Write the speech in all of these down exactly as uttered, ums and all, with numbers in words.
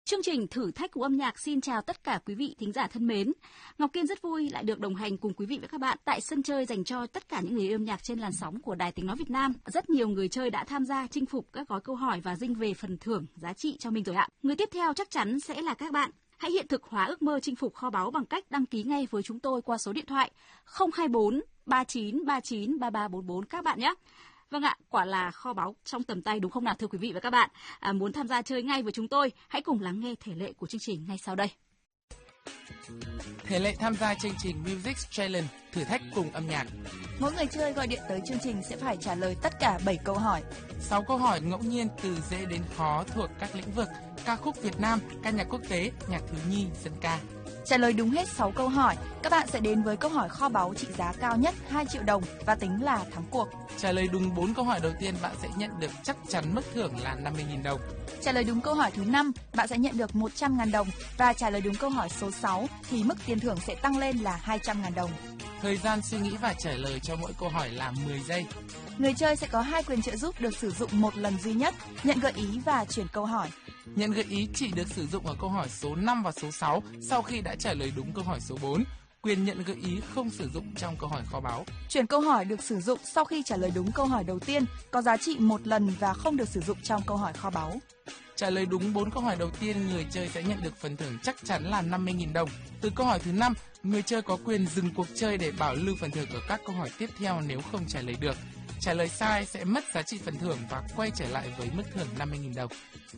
Chương trình Thử thách của âm nhạc xin chào tất cả quý vị thính giả thân mến. Ngọc Kiên rất vui lại được đồng hành cùng quý vị và các bạn tại sân chơi dành cho tất cả những người yêu âm nhạc trên làn sóng của Đài Tiếng nói Việt Nam. Rất nhiều người chơi đã tham gia chinh phục các gói câu hỏi và dinh về phần thưởng giá trị cho mình rồi ạ. Người tiếp theo chắc chắn sẽ là các bạn. Hãy hiện thực hóa ước mơ chinh phục kho báu bằng cách đăng ký ngay với chúng tôi qua số điện thoại không hai bốn ba chín ba chín ba ba bốn bốn các bạn nhé. Vâng ạ, quả là kho báu trong tầm tay đúng không nào thưa quý vị và các bạn? À, muốn tham gia chơi ngay với chúng tôi, hãy cùng lắng nghe thể lệ của chương trình ngay sau đây. Thể lệ tham gia chương trình Music Challenge thử thách cùng âm nhạc. Mỗi người chơi gọi điện tới chương trình sẽ phải trả lời tất cả bảy câu hỏi. sáu câu hỏi ngẫu nhiên từ dễ đến khó thuộc các lĩnh vực ca khúc Việt Nam, ca nhạc quốc tế, nhạc thiếu nhi, dân ca. Trả lời đúng hết sáu câu hỏi, các bạn sẽ đến với câu hỏi kho báu trị giá cao nhất hai triệu đồng và tính là thắng cuộc. Trả lời đúng bốn câu hỏi đầu tiên, bạn sẽ nhận được chắc chắn mức thưởng là năm mươi nghìn đồng. Trả lời đúng câu hỏi thứ năm, bạn sẽ nhận được một trăm nghìn đồng và trả lời đúng câu hỏi số sáu thì mức tiền thưởng sẽ tăng lên là hai trăm nghìn đồng. Thời gian suy nghĩ và trả lời cho mỗi câu hỏi là mười giây. Người chơi sẽ có hai quyền trợ giúp được sử dụng một lần duy nhất, nhận gợi ý và chuyển câu hỏi. Nhận gợi ý chỉ được sử dụng ở câu hỏi số năm và số sáu sau khi đã trả lời đúng câu hỏi số bốn. Quyền nhận gợi ý không sử dụng trong câu hỏi kho báu. Chuyển câu hỏi được sử dụng sau khi trả lời đúng câu hỏi đầu tiên, có giá trị một lần và không được sử dụng trong câu hỏi kho báu. Trả lời đúng bốn câu hỏi đầu tiên, người chơi sẽ nhận được phần thưởng chắc chắn là năm mươi nghìn đồng. Từ câu hỏi thứ năm, người chơi có quyền dừng cuộc chơi để bảo lưu phần thưởng ở các câu hỏi tiếp theo nếu không trả lời được. Trả lời sai sẽ mất giá trị phần thưởng và quay trở lại với mức thưởng năm mươi nghìn đồng.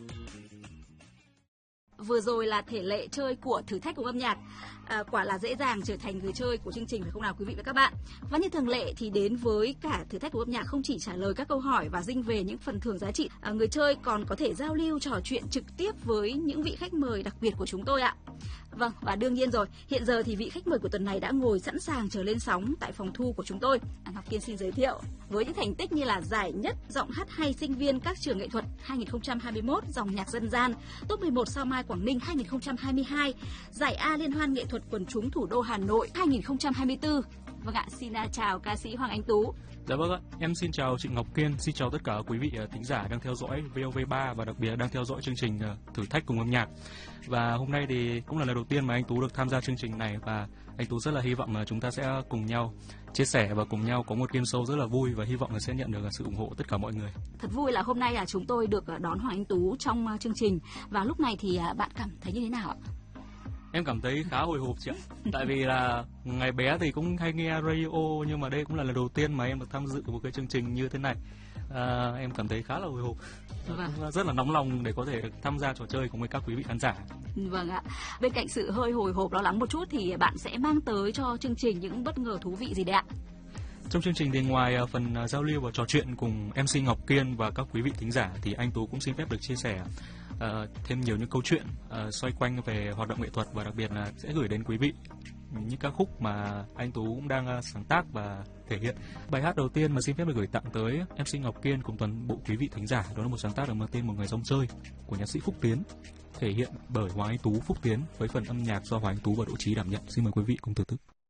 Vừa rồi là thể lệ chơi của thử thách cùng âm nhạc. À, quả là dễ dàng trở thành người chơi của chương trình phải không nào quý vị và các bạn? Và như thường lệ thì đến với cả thử thách của âm nhạc không chỉ trả lời các câu hỏi và dinh về những phần thưởng giá trị, à, người chơi còn có thể giao lưu trò chuyện trực tiếp với những vị khách mời đặc biệt của chúng tôi ạ. Vâng, và đương nhiên rồi, hiện giờ thì vị khách mời của tuần này đã ngồi sẵn sàng chờ lên sóng tại phòng thu của chúng tôi. À, Ngọc Kiên xin giới thiệu với những thành tích như là giải nhất giọng hát hay sinh viên các trường nghệ thuật hai không hai mốt dòng nhạc dân gian, top mười một sao mai Quảng Ninh hai không hai hai, giải A liên hoan nghệ thuật quần chúng thủ đô Hà Nội hai không hai tư. Vâng ạ, xin chào ca sĩ Hoàng Anh Tú. Dạ vâng ạ, em xin chào chị Ngọc Kiên, xin chào tất cả quý vị thính giả đang theo dõi vê o vê ba và đặc biệt đang theo dõi chương trình Thử thách cùng âm nhạc. Và hôm nay thì cũng là lần đầu tiên mà anh Tú được tham gia chương trình này và anh Tú rất là hy vọng là chúng ta sẽ cùng nhau chia sẻ và cùng nhau có một game show rất là vui và hy vọng là sẽ nhận được sự ủng hộ tất cả mọi người. Thật vui là hôm nay là chúng tôi được đón Hoàng Anh Tú trong chương trình và lúc này thì bạn cảm thấy như thế nào ạ? Em cảm thấy khá hồi hộp chị ạ. Tại vì là ngày bé thì cũng hay nghe radio nhưng mà đây cũng là lần đầu tiên mà em được tham dự một cái chương trình như thế này. À, em cảm thấy khá là hồi hộp. Vâng. Rất là nóng lòng để có thể được tham gia trò chơi cùng với các quý vị khán giả. Vâng ạ. Bên cạnh sự hơi hồi hộp lo lắng một chút thì bạn sẽ mang tới cho chương trình những bất ngờ thú vị gì đấy ạ? Trong chương trình thì ngoài phần giao lưu và trò chuyện cùng em xê Ngọc Kiên và các quý vị thính giả thì anh Tú cũng xin phép được chia sẻ uh, thêm nhiều những câu chuyện uh, xoay quanh về hoạt động nghệ thuật và đặc biệt là sẽ gửi đến quý vị những ca khúc mà anh Tú cũng đang uh, sáng tác và thể hiện. Bài hát đầu tiên mà xin phép được gửi tặng tới em xê Ngọc Kiên cùng toàn bộ quý vị thính giả đó là một sáng tác được mang tên Một Người Rong Chơi của nhạc sĩ Phúc Tiến, thể hiện bởi Hoàng Anh Tú, Phúc Tiến với phần âm nhạc do Hoàng Anh Tú và Đỗ Trí đảm nhận. Xin mời quý vị cùng thưởng thức.